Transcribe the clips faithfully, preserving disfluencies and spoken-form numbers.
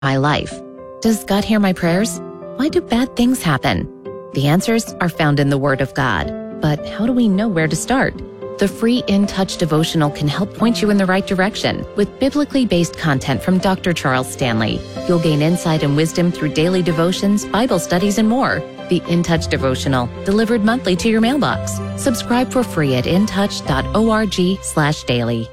my life. Does God hear my prayers? Why do bad things happen? The answers are found in the Word of God. But how do we know where to start? The free In Touch devotional can help point you in the right direction. With biblically based content from Doctor Charles Stanley, you'll gain insight and wisdom through daily devotions, Bible studies, and more. The In Touch devotional, delivered monthly to your mailbox. Subscribe for free at intouch.org slash daily.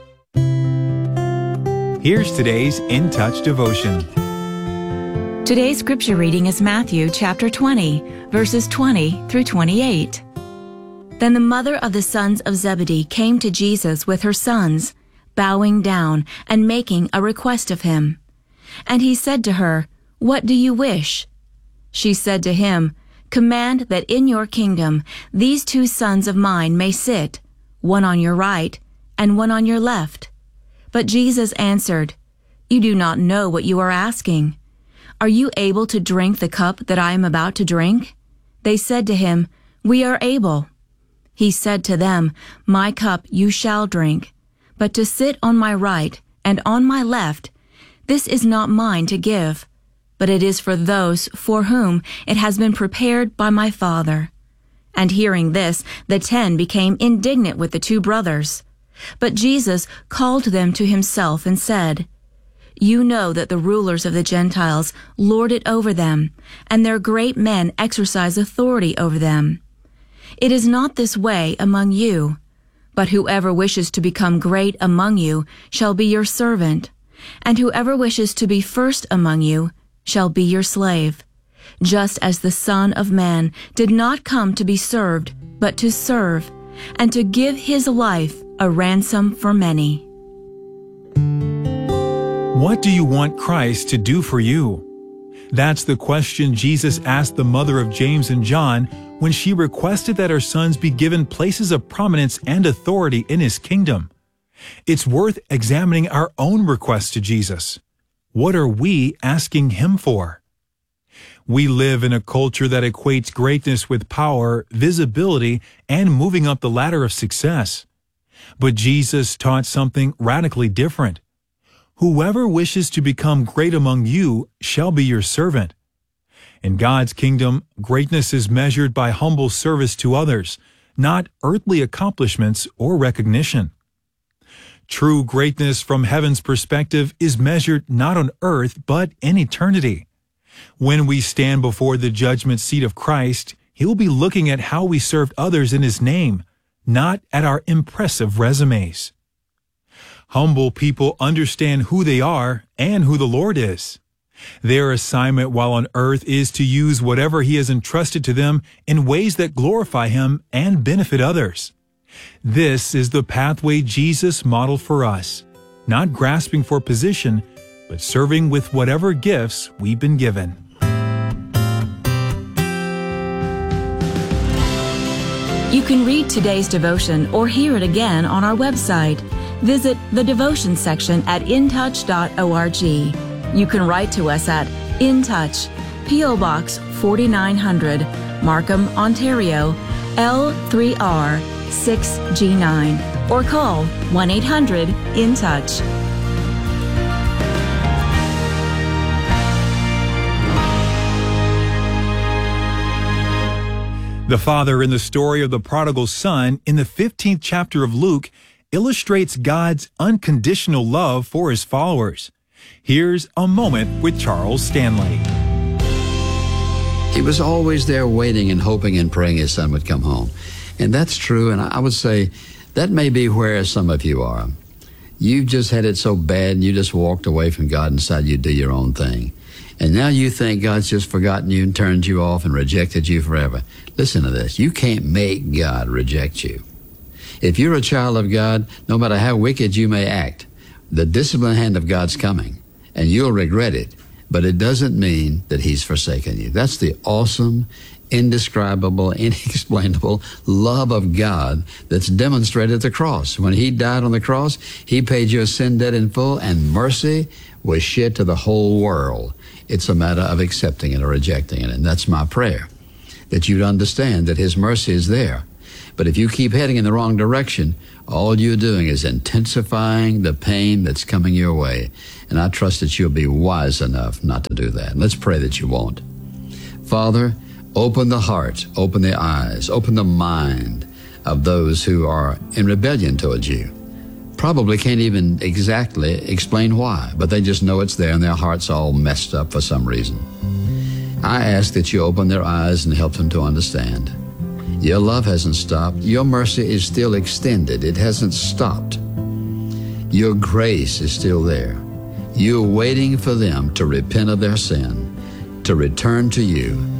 Here's today's In Touch devotion. Today's scripture reading is Matthew chapter twenty, verses twenty through twenty-eight. Then the mother of the sons of Zebedee came to Jesus with her sons, bowing down and making a request of him. And he said to her, "What do you wish?" She said to him, "Command that in your kingdom these two sons of mine may sit, one on your right and one on your left." But Jesus answered, "You do not know what you are asking. Are you able to drink the cup that I am about to drink?" They said to him, "We are able." He said to them, "My cup you shall drink, but to sit on my right and on my left, this is not mine to give, but it is for those for whom it has been prepared by my Father." And hearing this, the ten became indignant with the two brothers. But Jesus called them to himself and said, "You know that the rulers of the Gentiles lord it over them, and their great men exercise authority over them. It is not this way among you, but whoever wishes to become great among you shall be your servant, and whoever wishes to be first among you shall be your slave, just as the Son of Man did not come to be served, but to serve, and to give his life a ransom for many." What do you want Christ to do for you? That's the question Jesus asked the mother of James and John when she requested that her sons be given places of prominence and authority in his kingdom. It's worth examining our own requests to Jesus. What are we asking him for? We live in a culture that equates greatness with power, visibility, and moving up the ladder of success. But Jesus taught something radically different. Whoever wishes to become great among you shall be your servant. In God's kingdom, greatness is measured by humble service to others, not earthly accomplishments or recognition. True greatness from heaven's perspective is measured not on earth, but in eternity. When we stand before the judgment seat of Christ, he'll be looking at how we served others in his name, not at our impressive resumes. Humble people understand who they are and who the Lord is. Their assignment while on earth is to use whatever he has entrusted to them in ways that glorify him and benefit others. This is the pathway Jesus modeled for us, not grasping for position, but serving with whatever gifts we've been given. You can read today's devotion or hear it again on our website. Visit the devotion section at intouch dot org. You can write to us at In Touch, P O Box forty-nine hundred, Markham, Ontario, L three R six G nine, or call one eight hundred in touch. The father in the story of the prodigal son in the fifteenth chapter of Luke illustrates God's unconditional love for his followers. Here's a moment with Charles Stanley. He was always there waiting and hoping and praying his son would come home. And that's true, and I would say that may be where some of you are. You've just had it so bad and you just walked away from God and decided you'd do your own thing. And now you think God's just forgotten you and turned you off and rejected you forever. Listen to this. You can't make God reject you. If you're a child of God, no matter how wicked you may act, the disciplined hand of God's coming, and you'll regret it, but it doesn't mean that he's forsaken you. That's the awesome, indescribable, inexplainable love of God that's demonstrated at the cross. When he died on the cross, he paid your sin debt in full, and mercy was shed to the whole world. It's a matter of accepting it or rejecting it, and that's my prayer, that you'd understand that his mercy is there. But if you keep heading in the wrong direction, all you're doing is intensifying the pain that's coming your way. And I trust that you'll be wise enough not to do that. Let's pray that you won't. Father, open the heart, open the eyes, open the mind of those who are in rebellion towards you. Probably can't even exactly explain why, but they just know it's there and their heart's all messed up for some reason. I ask that you open their eyes and help them to understand. Your love hasn't stopped. Your mercy is still extended. It hasn't stopped. Your grace is still there. You're waiting for them to repent of their sin, to return to you,